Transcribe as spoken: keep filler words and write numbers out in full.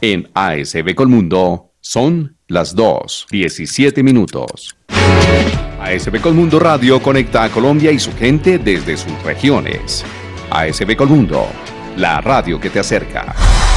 En A S B Colmundo son las dos, diecisiete minutos. A S B Colmundo Radio conecta a Colombia y su gente desde sus regiones. A S B Colmundo, la radio que te acerca.